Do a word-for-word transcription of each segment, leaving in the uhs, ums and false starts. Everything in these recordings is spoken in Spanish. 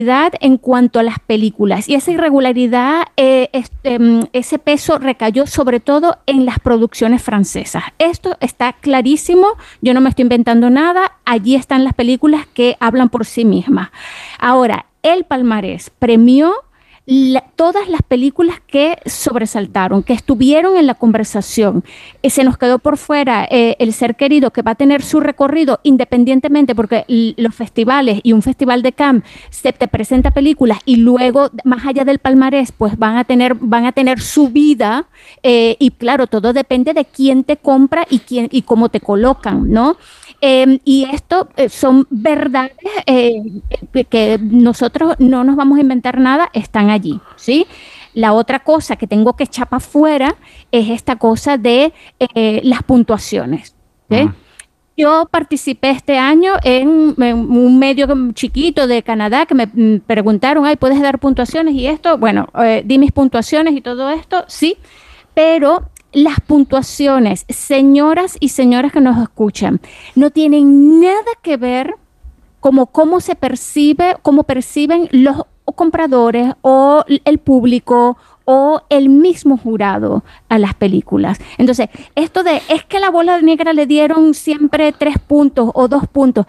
en cuanto a las películas, y esa irregularidad, eh, este, ese peso recayó sobre todo en las producciones francesas. Esto está clarísimo, yo no me estoy inventando nada, allí están las películas que hablan por sí mismas. Ahora, el palmarés premió La, todas las películas que sobresaltaron, que estuvieron en la conversación. Eh, se nos quedó por fuera eh, El Ser Querido, que va a tener su recorrido independientemente, porque l- los festivales y un festival de Cannes se te presenta películas y luego, más allá del palmarés, pues van a tener, van a tener su vida, eh, y claro, todo depende de quién te compra y, quién, y cómo te colocan, ¿no? Eh, y esto eh, son verdades eh, que nosotros no nos vamos a inventar nada, están allí, ¿sí? La otra cosa que tengo que echar para afuera es esta cosa de eh, las puntuaciones, ¿sí? Mm. Yo participé este año en, en un medio chiquito de Canadá que me preguntaron, ay, ¿puedes dar puntuaciones? Y esto, bueno, eh, di mis puntuaciones y todo esto, sí, pero las puntuaciones, señoras y señores que nos escuchan, no tienen nada que ver como cómo se percibe, cómo perciben los compradores o el público o el mismo jurado a las películas. Entonces, esto de, es que a La Bola Negra le dieron siempre tres puntos o dos puntos,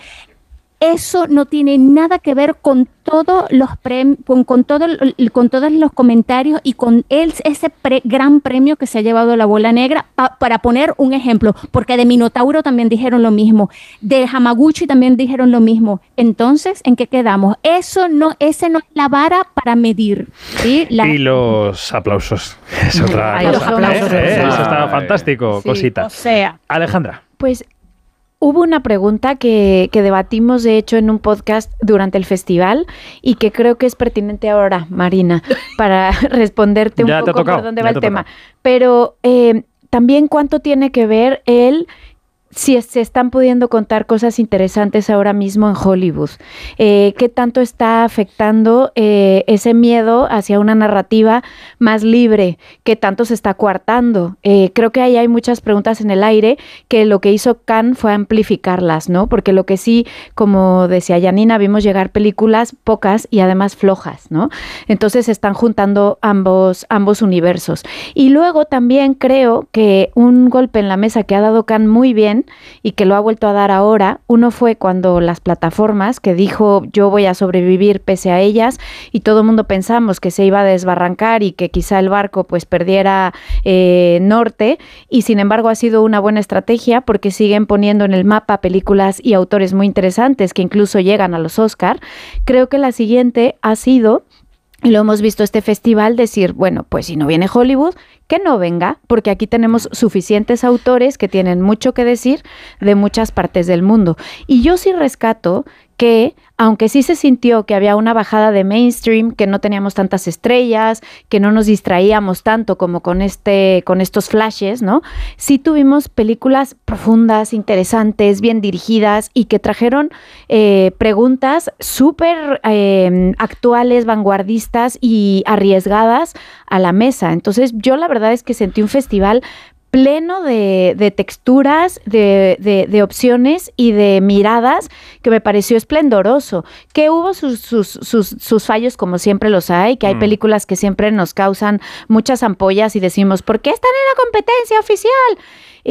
eso no tiene nada que ver con todos los premi- con, con, todo el, con todos los comentarios y con el, ese pre, gran premio que se ha llevado La Bola Negra, pa, para poner un ejemplo, porque de Minotauro también dijeron lo mismo, de Hamaguchi también dijeron lo mismo. Entonces, ¿en qué quedamos? Eso no, ese no es la vara para medir, ¿sí? La... Y los aplausos. Es otra Ay, cosa. los aplausos. ¿eh? Ay. Eso está fantástico, Sí, cosita. o sea. Alejandra. Pues hubo una pregunta que, que debatimos, de hecho, en un podcast durante el festival y que creo que es pertinente ahora, Marina, para responderte un Ya te ha poco tocado, por dónde ya va te el ha tema. tocado. Pero eh, también cuánto tiene que ver el... si se están pudiendo contar cosas interesantes ahora mismo en Hollywood. Eh, ¿Qué tanto está afectando eh, ese miedo hacia una narrativa más libre? ¿Qué tanto se está coartando? Eh, creo que ahí hay muchas preguntas en el aire que lo que hizo Cannes fue amplificarlas, ¿no? Porque lo que sí, como decía Janina, vimos llegar películas pocas y además flojas, ¿no? Entonces se están juntando ambos, ambos universos. Y luego también creo que un golpe en la mesa que ha dado Cannes muy bien y que lo ha vuelto a dar ahora, uno fue cuando las plataformas, que dijo yo voy a sobrevivir pese a ellas, y todo el mundo pensamos que se iba a desbarrancar y que quizá el barco pues perdiera eh, norte, y sin embargo ha sido una buena estrategia porque siguen poniendo en el mapa películas y autores muy interesantes que incluso llegan a los Oscar. Creo que la siguiente ha sido, y lo hemos visto este festival, decir, bueno, pues si no viene Hollywood, que no venga, porque aquí tenemos suficientes autores que tienen mucho que decir de muchas partes del mundo. Y yo sí rescato que, aunque sí se sintió que había una bajada de mainstream, que no teníamos tantas estrellas, que no nos distraíamos tanto como con este, con estos flashes, ¿no? Sí tuvimos películas profundas, interesantes, bien dirigidas y que trajeron eh, preguntas súper eh, actuales, vanguardistas y arriesgadas a la mesa. Entonces, yo la verdad es que sentí un festival pleno de, de texturas, de, de, de opciones y de miradas que me pareció esplendoroso. Que hubo sus, sus, sus, sus fallos, como siempre los hay, que hay mm. películas que siempre nos causan muchas ampollas y decimos, ¿por qué están en la competencia oficial?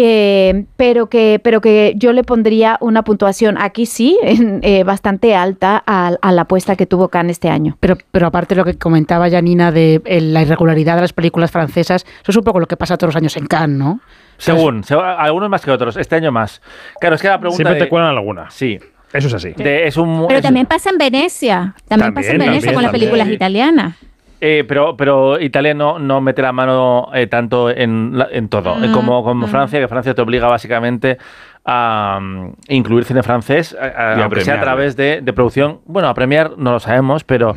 Eh, pero que pero que yo le pondría una puntuación aquí sí en, eh, bastante alta a, a la apuesta que tuvo Cannes este año. Pero pero aparte lo que comentaba Janina de el, la irregularidad de las películas francesas, eso es un poco lo que pasa todos los años en Cannes, ¿no? Según, según algunos más que otros, este año más. Claro, es que la pregunta siempre de, te cuelan alguna. Sí. Eso es así. De, es un, pero es, también pasa en Venecia, también, también pasa en Venecia también, con las películas sí. italianas. Eh, pero, pero Italia no, no mete la mano eh, tanto en, en todo, mm, como, como mm. Francia, que Francia te obliga básicamente a um, incluir cine francés, a, a, aunque sea a través de, de producción. Bueno, a premiar no lo sabemos, pero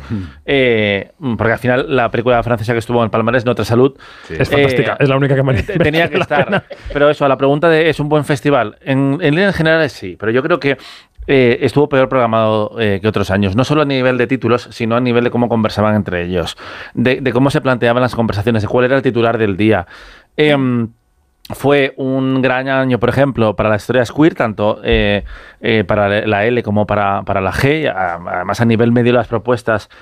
eh, porque al final la película francesa que estuvo en Palmarés, Notre Salud, sí. es eh, fantástica, es la única que me tenía que estar. Pena. Pero eso, a la pregunta de ¿es un buen festival? En, en líneas generales sí, pero yo creo que Eh, estuvo peor programado eh, que otros años, no solo a nivel de títulos, sino a nivel de cómo conversaban entre ellos, de, de cómo se planteaban las conversaciones, de cuál era el titular del día. Eh, Fue un gran año, por ejemplo, para las historias queer, tanto eh, eh, para la L como para, para la G. Además, a nivel medio, las propuestas